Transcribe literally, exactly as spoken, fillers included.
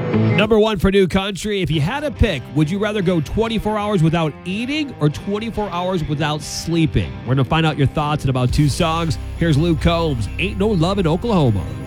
Number one for New Country. If you had to pick, would you rather go twenty-four hours without eating or twenty-four hours without sleeping? We're going to find out your thoughts in about two songs. Here's Luke Combs, Ain't No Love in Oklahoma.